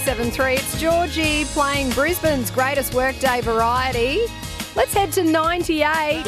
7-3, it's Georgie playing Brisbane's greatest workday variety. Let's head to 98.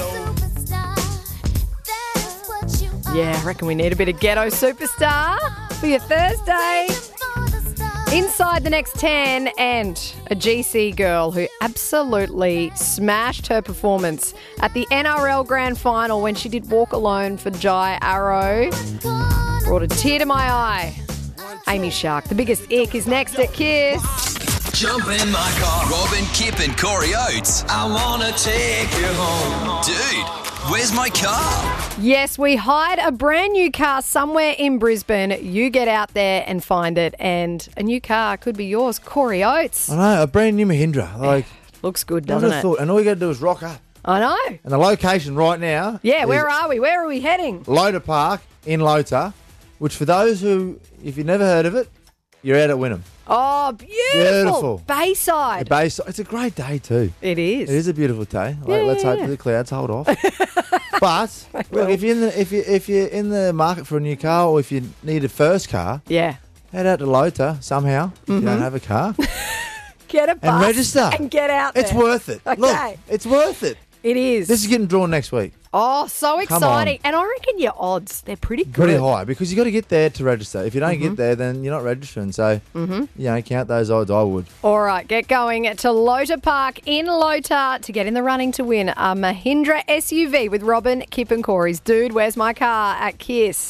Yeah, I reckon we need a bit of Ghetto Superstar for your Thursday. Inside the next 10, and a GC girl who absolutely smashed her performance at the NRL Grand Final when she did Walk Alone for Jai Arrow. Brought a tear to my eye. Amy Shark, the biggest ick, is next at Kiss. Jump in my car. Robin, Kip and Corey Oates. I want to take you home. Dude, where's my car? Yes, we hide a brand new car somewhere in Brisbane. You get out there and find it, and a new car could be yours. Corey Oates. I know, a brand new Mahindra. Looks good, doesn't it? And all you got to do is rock up. I know. And the location right now... Yeah, where are we? Where are we heading? Lota Park in Lota, which for those who, if you've never heard of it, you're out at Wynnum. Oh, beautiful. Bayside. It's a great day too. It is. It is a beautiful day. Let's hope the clouds hold off. But look, if you're in the market for a new car, or if you need a first car, head out to Lota somehow. If you don't have a car, get a bus and register and get out there. It's worth it. Okay. Look, it's worth it. It is. This is getting drawn next week. Oh, so exciting. And I reckon your odds, they're pretty good. Pretty high, because you got to get there to register. If you don't get there, then you're not registering. So, count those odds, I would. All right, get going to Lota Park in Lota to get in the running to win a Mahindra SUV with Robin, Kip and Corey's Dude, Where's My Car at Kiss.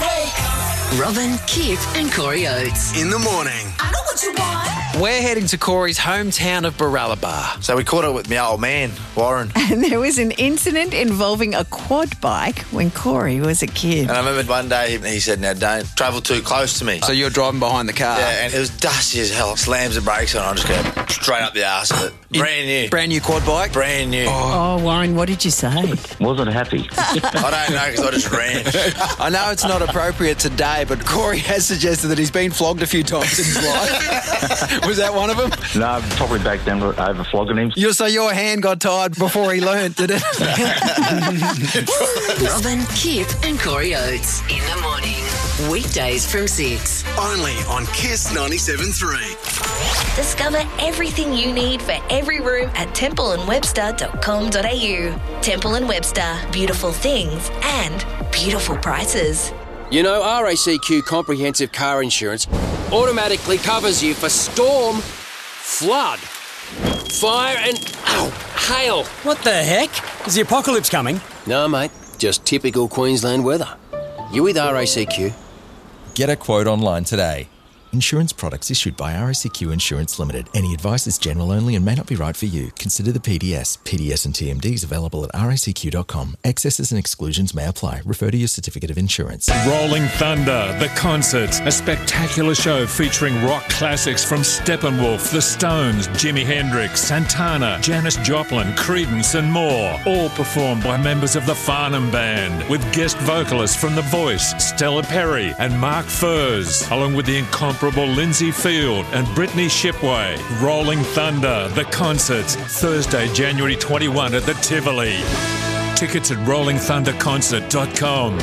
Robin, Kip and Corey Oates. In the morning. I know what you want. We're heading to Corey's hometown of Baralaba. So we caught up with my old man, Warren. And there was an incident involving a quad bike when Corey was a kid. And I remember one day he said, now don't travel too close to me. So you're driving behind the car? Yeah, and it was dusty as hell. Slams the brakes on, I just go straight up the arse of it. Brand new. Brand new quad bike? Brand new. Oh, Warren, what did you say? Wasn't happy. I don't know, because I just ran. I know it's not appropriate today, but Corey has suggested that he's been flogged a few times in his life. Was that one of them? No, probably back then over flogging him. So your hand got tired before he learnt, did it? Robin, Kip and Corey Oates. In the morning. Weekdays from 6. Only on Kiss 97.3. Discover everything you need for every room at templeandwebster.com.au. Temple & Webster. Beautiful things and beautiful prices. You know, RACQ Comprehensive Car Insurance automatically covers you for storm, flood, fire and hail. What the heck? Is the apocalypse coming? No, mate, just typical Queensland weather. You with RACQ? Get a quote online today. Insurance products issued by RACQ Insurance Limited. Any advice is general only and may not be right for you. Consider the PDS. PDS and TMDs available at racq.com. Excesses and exclusions may apply. Refer to your certificate of insurance. Rolling Thunder, the concert. A spectacular show featuring rock classics from Steppenwolf, The Stones, Jimi Hendrix, Santana, Janis Joplin, Creedence and more. All performed by members of the Farnham Band, with guest vocalists from The Voice, Stella Perry and Mark Furze, along with the incomparable Lindsay Field and Brittany Shipway. Rolling Thunder, the concert, Thursday, January 21 at the Tivoli. Tickets at rollingthunderconcert.com.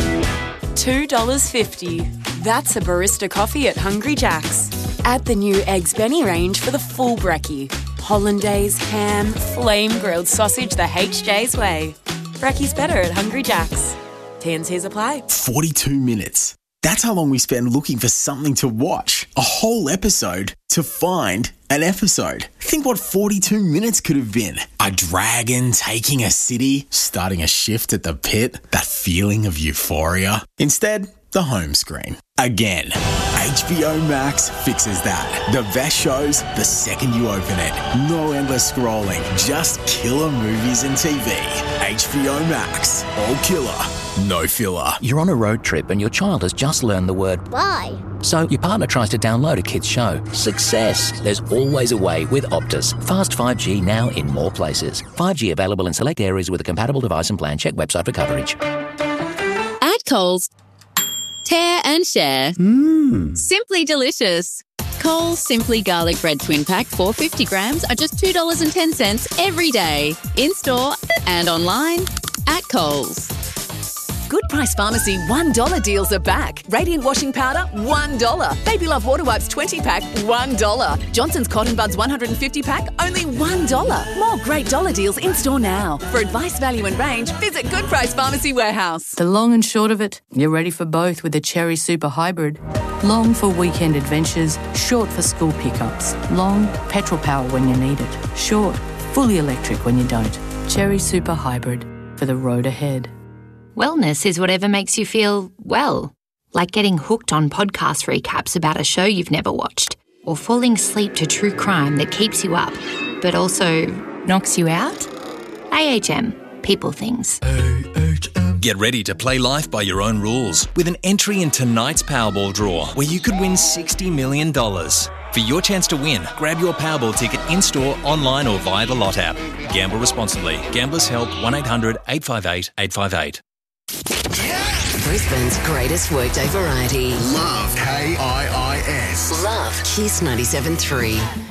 $2.50. That's a barista coffee at Hungry Jack's. Add the new Eggs Benny range for the full brekkie. Hollandaise, ham, flame-grilled sausage the HJ's way. Brekkie's better at Hungry Jack's. T&Cs apply. 42 minutes. That's how long we spend looking for something to watch. A whole episode to find an episode. Think what 42 minutes could have been. A dragon taking a city, starting a shift at the pit, that feeling of euphoria. Instead, the home screen. Again, HBO Max fixes that. The best shows the second you open it. No endless scrolling, just killer movies and TV. HBO Max. All killer, no filler. You're on a road trip and your child has just learned the word Bye. So your partner tries to download a kid's show. Success. There's always a way with Optus. Fast 5G now in more places. 5G available in select areas with a compatible device and plan. Check website for coverage. At Coles, tear and share. Simply delicious. Coles Simply Garlic Bread Twin Pack 450 grams are just $2.10 every day. In store and online at Coles. Good Price Pharmacy $1 deals are back. Radiant washing powder, $1. Baby Love water wipes 20-pack, $1. Johnson's Cotton Buds 150-pack, only $1. More great dollar deals in store now. For advice, value and range, visit Good Price Pharmacy Warehouse. The long and short of it, you're ready for both with the Cherry Super Hybrid. Long for weekend adventures, short for school pickups. Long, petrol power when you need it. Short, fully electric when you don't. Cherry Super Hybrid, for the road ahead. Wellness is whatever makes you feel well. Like getting hooked on podcast recaps about a show you've never watched. Or falling asleep to true crime that keeps you up, but also knocks you out. AHM. People things. Get ready to play life by your own rules with an entry in tonight's Powerball draw where you could win $60 million. For your chance to win, grab your Powerball ticket in-store, online or via the Lot app. Gamble responsibly. Gamblers Help 1-800-858-858. Brisbane's greatest workday variety. Love KIIS. Love Kiss 97.3.